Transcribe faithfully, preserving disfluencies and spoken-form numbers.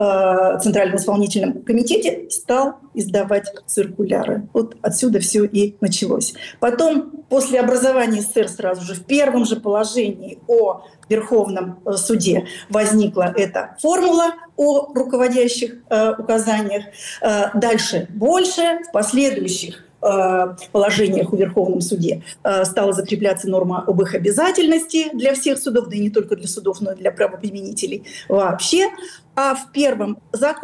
э, Центральном исполнительном комитете стал издавать циркуляры. Вот отсюда все и началось. Потом, после образования СССР, сразу же в первом же положении о Верховном суде возникла эта формула о руководящих э, указаниях. Э, дальше больше, в последующих положениях о Верховном суде стала закрепляться норма об их обязательности для всех судов, да и не только для судов, но и для правоприменителей вообще. А в первом законе